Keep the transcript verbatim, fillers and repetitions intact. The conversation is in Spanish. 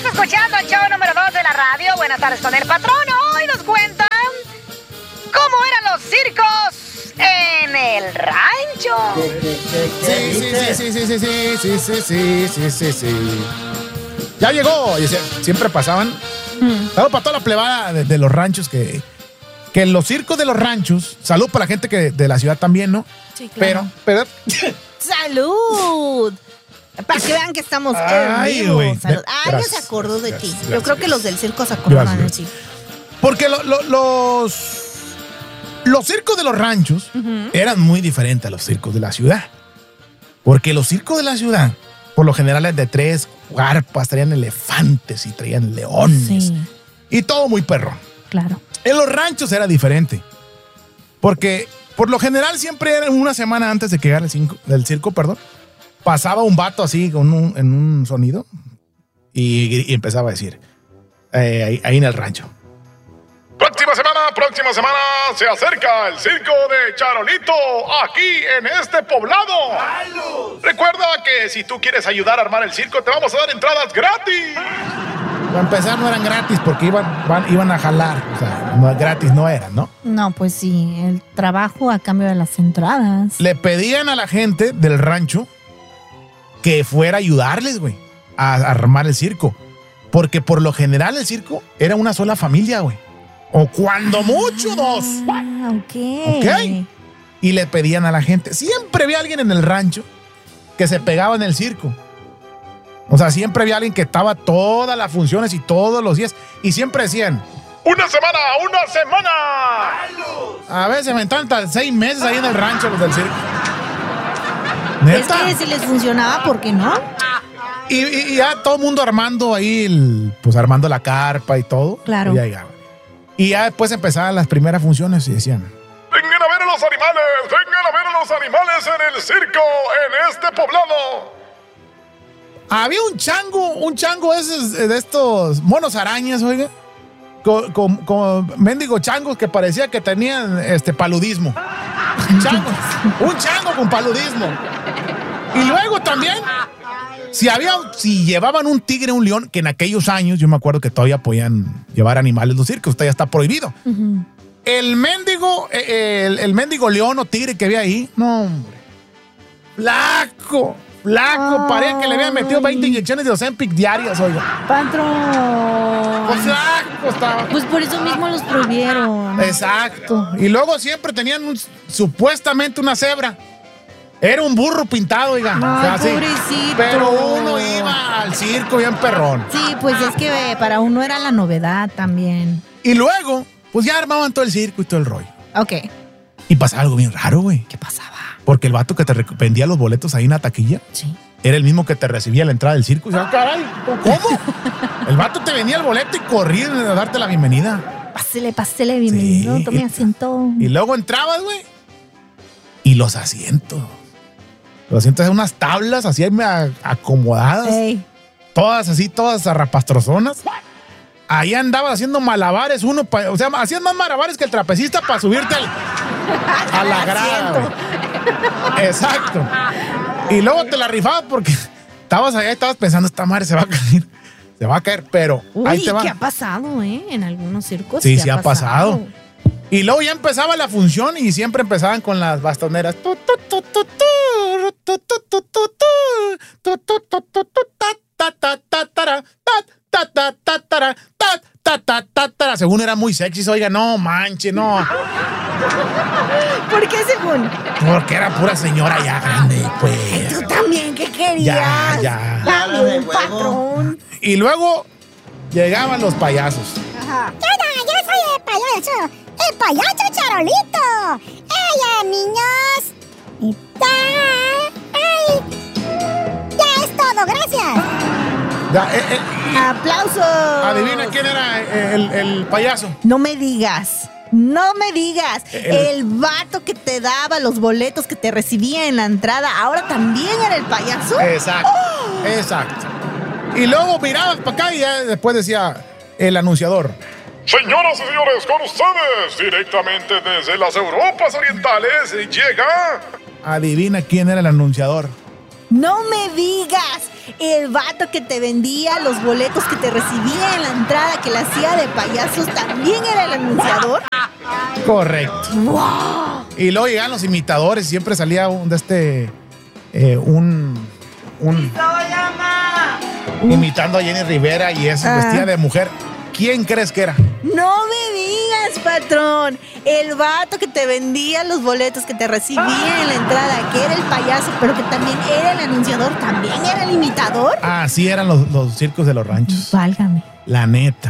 Estás escuchando el show número dos de la radio. Buenas tardes con el patrón. Hoy nos cuentan cómo eran los circos en el rancho. Sí, sí, sí, sí, sí, sí, sí, sí, sí, sí, sí, sí. Ya llegó. Y siempre pasaban. Mm. Salud para toda la plebada de, de los ranchos que, que en los circos de los ranchos. Salud para la gente que de la ciudad también, ¿no? Sí, claro. Pero, pero. ¡Salud! Para que vean que estamos Ay, en vivo. Wey. Salud. Ah, yo se acordó de ti. Yo creo que los del circo se acordaron de ti. Porque lo, lo, los. Los circos de los ranchos uh-huh. eran muy diferentes a los circos de la ciudad. Porque los circos de la ciudad, por lo general, es de tres carpas, traían elefantes y traían leones. Sí. Y todo muy perrón. Claro. En los ranchos era diferente. Porque, por lo general, siempre era una semana antes de que llegara el circo, del circo, perdón, pasaba un vato así con un, en un sonido y, y empezaba a decir, eh, ahí, ahí en el rancho. Próxima semana, próxima semana se acerca el circo de Charolito aquí en este poblado. ¡Carlos! Recuerda que si tú quieres ayudar a armar el circo te vamos a dar entradas gratis. Para empezar no eran gratis porque iban, van, iban a jalar, o sea, no, gratis no eran, ¿no? No, pues sí, el trabajo a cambio de las entradas. Le pedían a la gente del rancho que fuera a ayudarles, güey, a, a armar el circo. Porque por lo general el circo era una sola familia, güey. O cuando mucho, ah, dos. Ok. Ok. Y le pedían a la gente. Siempre había alguien en el rancho que se pegaba en el circo. O sea, siempre había alguien que estaba todas las funciones y todos los días. Y siempre decían, ¡una semana, una semana! A veces se aventaban hasta seis meses ahí en el rancho los del circo. ¿Neta? Es que si les funcionaba, ¿por qué no? Y, y, y ya todo el mundo armando ahí, el, pues armando la carpa y todo. Claro. Y ya llegaba. Y ya después empezaban las primeras funciones y decían, vengan a ver a los animales, vengan a ver a los animales en el circo, en este poblado. Había un chango, un chango ese, de estos monos arañas, oiga, con, con, con mendigo changos que parecía que tenían este paludismo. Changos, un chango con paludismo. Y luego también, si había, si llevaban un tigre, un león, que en aquellos años, yo me acuerdo que todavía podían llevar animales en los circos, usted ya está prohibido. Uh-huh. El mendigo, el, el mendigo león o tigre que había ahí, no, hombre, flaco, flaco, oh. Parecía que le habían metido veinte inyecciones de Ozempic diarias, oiga. Patrón. Pues flaco estaba. Pues por eso mismo los prohibieron. Exacto. Y luego siempre tenían un, supuestamente una cebra. Era un burro pintado, oiga. Ay, o sea, pobrecito. Sí, pero uno iba al circo bien perrón. Sí, pues es que para uno era la novedad también. Y luego, pues ya armaban todo el circo y todo el rollo. Ok. Y pasaba algo bien raro, güey. ¿Qué pasaba? Porque el vato que te vendía los boletos ahí en la taquilla, sí, era el mismo que te recibía a la entrada del circo. Y yo, caray, ¿cómo? El vato te vendía el boleto y corría a darte la bienvenida. Pásele, pásele, bienvenido, sí, tome y, asiento. Y luego entrabas, güey. Y los asientos. Los asientos eran unas tablas así acomodadas. Ey. Todas así, todas arrapastrozonas. Ahí andabas haciendo malabares uno, pa, o sea, hacían más malabares que el trapecista para subirte al, a la grada. Exacto. Y luego te la rifabas porque estabas allá y estabas pensando, esta madre se va a caer. Se va a caer, pero uy, ahí te va. ¿Qué ha pasado, eh? En algunos circos. Sí, sí ha pasado. pasado. Y luego ya empezaba la función y siempre empezaban con las bastoneras. Según era muy sexy, oiga, no manche, no. ¿Por qué según? Porque era pura señora ya grande, pues. ¿Tú también qué querías? Ya, ya. Dame un patrón. Y luego llegaban los payasos. Ajá. Yo, yo soy el payaso. ¡El payaso Charolito! ¡Ella, niños! Y ta... ¡Ay! Ya es todo, gracias. Ya, eh, eh, ¡Aplausos! Adivina quién era el, el payaso. No me digas. No me digas. El, el vato que te daba los boletos, que te recibía en la entrada, ¿ahora también era el payaso? Exacto. Oh. Exacto. Y luego mirabas para acá y ya después decía el anunciador. Señoras y señores, con ustedes, directamente desde las Europas Orientales, llega... Adivina quién era el anunciador. No me digas. El vato que te vendía los boletos, que te recibía en la entrada, que la hacía de payasos, ¿también era el anunciador? Correcto. ¡Wow! Y luego llegaban los imitadores, siempre salía un de este, eh, un, un imitando a Jenny Rivera y eso, Ah. vestida de mujer. ¿Quién crees que era? No me digas, patrón. El vato que te vendía los boletos, que te recibía en la entrada, que era el payaso, pero que también era el anunciador, ¿también era el imitador? Ah, sí, eran los, los circos de los ranchos. Válgame. La neta.